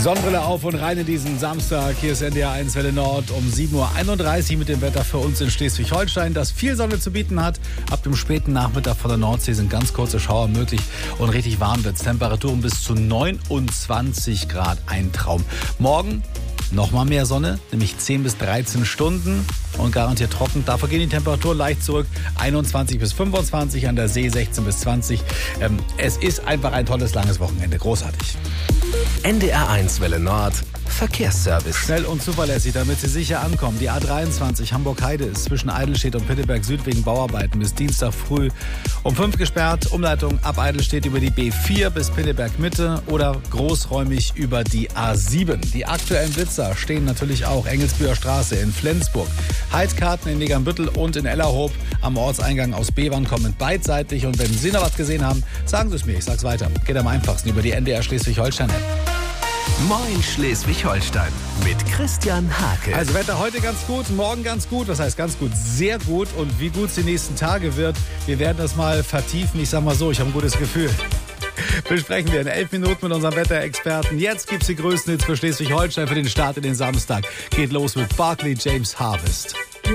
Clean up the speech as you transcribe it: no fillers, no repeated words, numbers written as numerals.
Sonnenbrille auf und rein in diesen Samstag. Hier ist NDR 1 Welle Nord um 7:31 Uhr mit dem Wetter für uns in Schleswig-Holstein, das viel Sonne zu bieten hat. Ab dem späten Nachmittag vor der Nordsee sind ganz kurze Schauer möglich und richtig warm wird es. Temperaturen bis zu 29 Grad, ein Traum. Morgen nochmal mehr Sonne, nämlich 10 bis 13 Stunden und garantiert trocken. Dafür gehen die Temperaturen leicht zurück, 21 bis 25, an der See 16 bis 20. Es ist einfach ein tolles, langes Wochenende, großartig. NDR 1 Welle Nord Verkehrsservice. Schnell und zuverlässig, damit Sie sicher ankommen. Die A23 Hamburg-Heide ist zwischen Eidelstedt und Pitteberg Süd wegen Bauarbeiten bis Dienstag früh um 5 gesperrt. Umleitung ab Eidelstedt über die B4 bis Pitteberg Mitte oder großräumig über die A7. Die aktuellen Blitzer stehen natürlich auch Engelsbüher Straße in Flensburg. Heizkarten in Negernbüttel und in Ellerhoop am Ortseingang aus Bevern kommen beidseitig. Und wenn Sie noch was gesehen haben, sagen Sie es mir, ich sag's weiter. Geht am einfachsten über die NDR Schleswig-Holstein-App. Moin Schleswig-Holstein mit Christian Hake. Also Wetter heute ganz gut, morgen ganz gut. Was heißt ganz gut? Sehr gut. Und wie gut es die nächsten Tage wird, wir werden das mal vertiefen. Ich sag mal so, ich habe ein gutes Gefühl. Besprechen wir in 11 Minuten mit unserem Wetterexperten. Jetzt gibt's die größten Hits für Schleswig-Holstein für den Start in den Samstag. Geht los mit Barclay James Harvest.